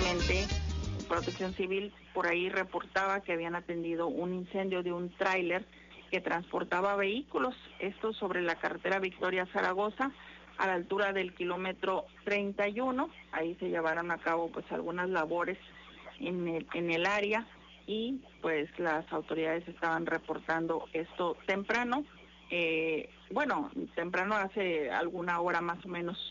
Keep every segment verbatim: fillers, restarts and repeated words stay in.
precisamente Protección Civil por ahí reportaba que habían atendido un incendio de un tráiler que transportaba vehículos, esto sobre la carretera Victoria-Zaragoza, a la altura del kilómetro treinta y uno. Ahí se llevaron a cabo pues algunas labores en el, en el área, y pues las autoridades estaban reportando esto temprano, eh, bueno, temprano hace alguna hora más o menos.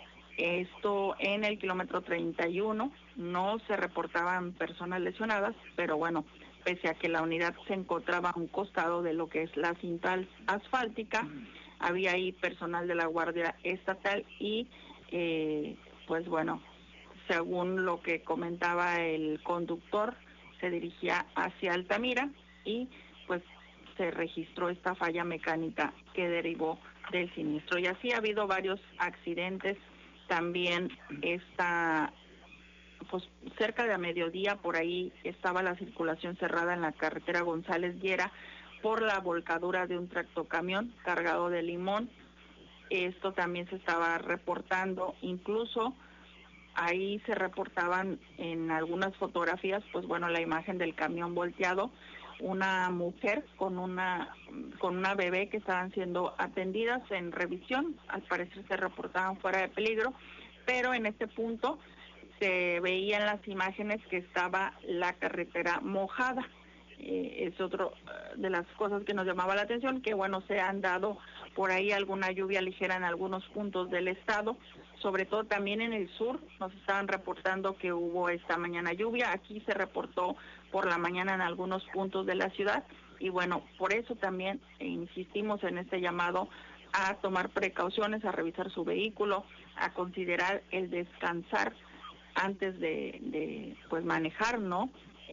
Esto en el kilómetro treinta y uno, no se reportaban personas lesionadas, pero bueno, pese a que la unidad se encontraba a un costado de lo que es la cinta asfáltica, había ahí personal de la Guardia Estatal y eh, pues bueno, según lo que comentaba el conductor, se dirigía hacia Altamira y pues se registró esta falla mecánica que derivó del siniestro. Y así ha habido varios accidentes. También está, pues cerca de a mediodía, por ahí estaba la circulación cerrada en la carretera González Llera por la volcadura de un tractocamión cargado de limón. Esto también se estaba reportando, incluso ahí se reportaban en algunas fotografías, pues bueno, la imagen del camión volteado, una mujer con una con una bebé que estaban siendo atendidas en revisión, al parecer se reportaban fuera de peligro, pero en este punto se veían las imágenes que estaba la carretera mojada. Eh, es otro uh, de las cosas que nos llamaba la atención, que bueno, se han dado por ahí alguna lluvia ligera en algunos puntos del estado, sobre todo también en el sur. Nos estaban reportando que hubo esta mañana lluvia, aquí se reportó por la mañana en algunos puntos de la ciudad, y bueno, por eso también insistimos en este llamado a tomar precauciones, a revisar su vehículo, a considerar el descansar antes de, de pues manejar, ¿no?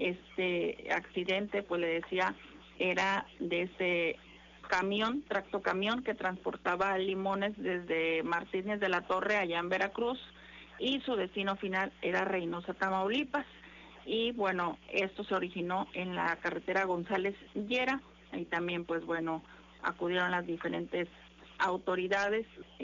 Este accidente, pues le decía, era de ese camión, tractocamión que transportaba limones desde Martínez de la Torre allá en Veracruz, y su destino final era Reynosa, Tamaulipas. Y bueno, esto se originó en la carretera González Llera. Ahí también pues bueno, acudieron las diferentes autoridades.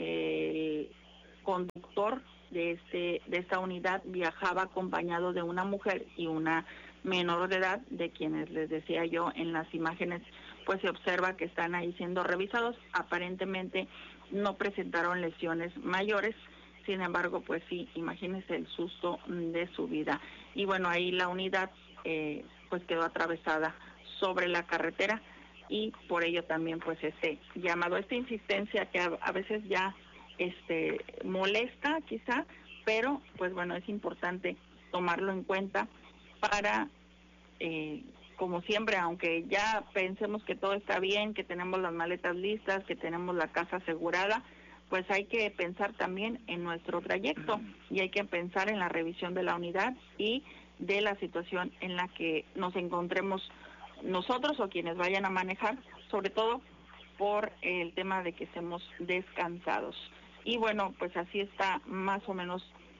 El conductor de este de esta unidad viajaba acompañado de una mujer y una menor de edad, de quienes les decía yo en las imágenes pues se observa que están ahí siendo revisados. Aparentemente no presentaron lesiones mayores, sin embargo pues sí, imagínense el susto de su vida. Y bueno, ahí la unidad eh, pues quedó atravesada sobre la carretera, y por ello también pues este llamado, esta insistencia que a, a veces ya este molesta quizá, pero pues bueno, es importante tomarlo en cuenta para eh, como siempre, aunque ya pensemos que todo está bien, que tenemos las maletas listas, que tenemos la casa asegurada, pues hay que pensar también en nuestro trayecto y hay que pensar en la revisión de la unidad y de la situación en la que nos encontremos nosotros o quienes vayan a manejar, sobre todo por el tema de que estemos descansados. Y bueno, pues así está más o menos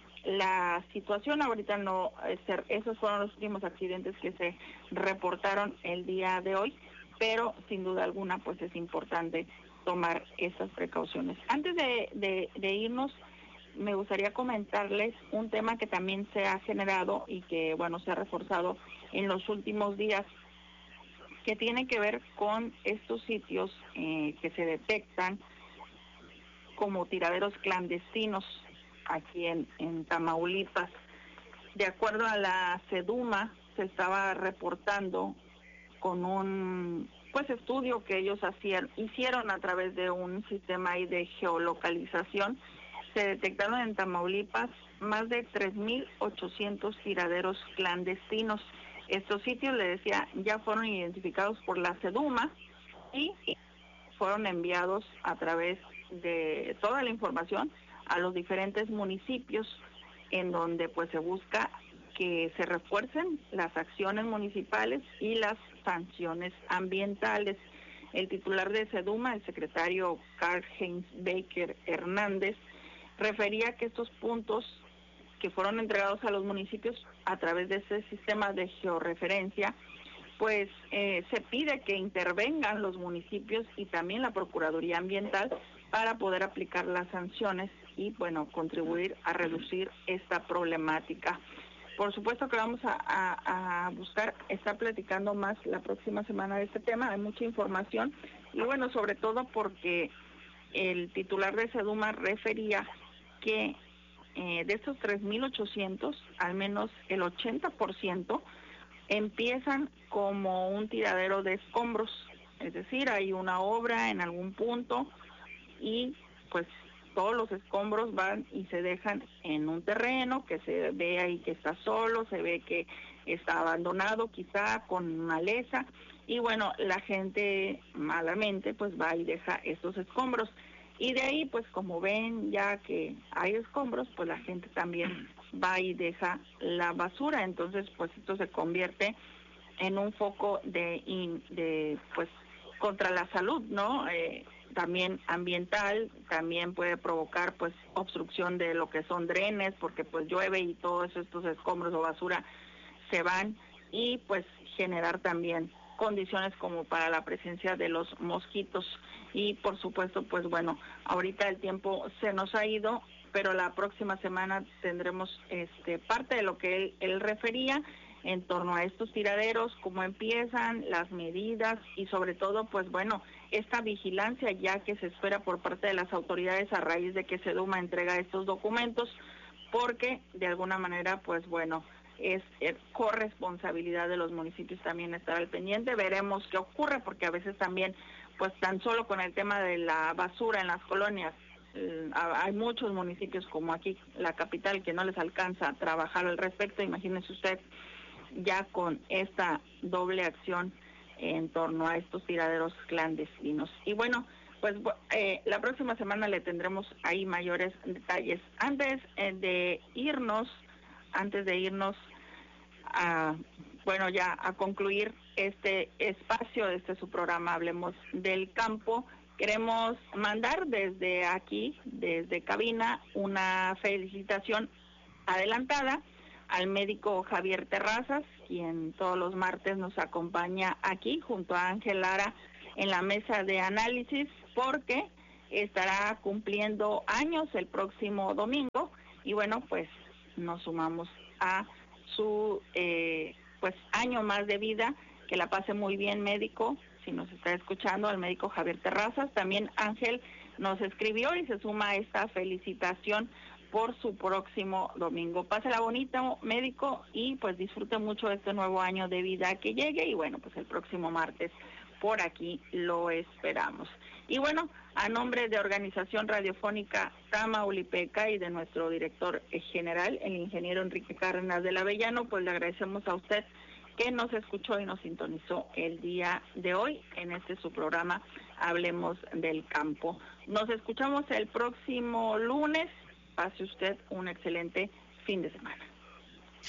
la situación. Ahorita no, esos fueron los últimos accidentes que se reportaron el día de hoy, pero sin duda alguna pues es importante tomar esas precauciones. Antes de, de, de irnos, me gustaría comentarles un tema que también se ha generado y que bueno, se ha reforzado en los últimos días, que tiene que ver con estos sitios eh, que se detectan como tiraderos clandestinos aquí en, en Tamaulipas. De acuerdo a la SEDUMA, se estaba reportando con un pues estudio que ellos hacían, hicieron a través de un sistema ahí de geolocalización. Se detectaron en Tamaulipas más de tres mil ochocientos tiraderos clandestinos. Estos sitios, le decía, ya fueron identificados por la SEDUMA y fueron enviados a través de toda la información a los diferentes municipios, en donde pues se busca que se refuercen las acciones municipales y las sanciones ambientales. El titular de SEDUMA, el secretario Karl-Heinz Baker Hernández, refería que estos puntos que fueron entregados a los municipios a través de ese sistema de georreferencia, pues eh, se pide que intervengan los municipios y también la Procuraduría Ambiental para poder aplicar las sanciones y, bueno, contribuir a reducir esta problemática. por supuesto que vamos a, a, a buscar estar platicando más la próxima semana de este tema. Hay mucha información y bueno, sobre todo porque el titular de Seduma refería que eh, de estos tres mil ochocientos, al menos el ochenta por ciento empiezan como un tiradero de escombros, es decir, hay una obra en algún punto y pues todos los escombros van y se dejan en un terreno que se ve ahí que está solo, se ve que está abandonado quizá con maleza y bueno, la gente malamente pues va y deja estos escombros y de ahí pues como ven ya que hay escombros pues la gente también va y deja la basura, entonces pues esto se convierte en un foco de, de pues contra la salud, ¿no? Eh, también ambiental, también puede provocar pues obstrucción de lo que son drenes, porque pues llueve y todos estos escombros o basura se van y pues generar también condiciones como para la presencia de los mosquitos y por supuesto pues bueno, ahorita el tiempo se nos ha ido, pero la próxima semana tendremos este parte de lo que él, él refería en torno a estos tiraderos, cómo empiezan, las medidas y sobre todo, pues bueno, esta vigilancia ya que se espera por parte de las autoridades a raíz de que Seduma entrega estos documentos, porque de alguna manera, pues bueno, es, es corresponsabilidad de los municipios también estar al pendiente. Veremos qué ocurre, porque a veces también, pues tan solo con el tema de la basura en las colonias, eh, hay muchos municipios como aquí, la capital, que no les alcanza a trabajar al respecto. Imagínense usted ya con esta doble acción en torno a estos tiraderos clandestinos. Y bueno, pues eh, la próxima semana le tendremos ahí mayores detalles. Antes eh, de irnos, antes de irnos a, bueno, ya a concluir este espacio, este su programa Hablemos del Campo, queremos mandar desde aquí, desde cabina, una felicitación adelantada al médico Javier Terrazas, quien todos los martes nos acompaña aquí junto a Ángel Lara en la mesa de análisis, porque estará cumpliendo años el próximo domingo y bueno, pues nos sumamos a su eh, pues año más de vida. Que la pase muy bien, médico, si nos está escuchando, al médico Javier Terrazas. También Ángel nos escribió y se suma a esta felicitación por su próximo domingo. Pásela bonito, médico, y pues disfrute mucho este nuevo año de vida que llegue y bueno, pues el próximo martes por aquí lo esperamos. Y bueno, a nombre de Organización Radiofónica Tamaulipeca y de nuestro director general, el ingeniero Enrique Cárdenas del Avellano, pues le agradecemos a usted que nos escuchó y nos sintonizó el día de hoy en este su programa Hablemos del Campo. Nos escuchamos el próximo lunes. Pase usted un excelente fin de semana.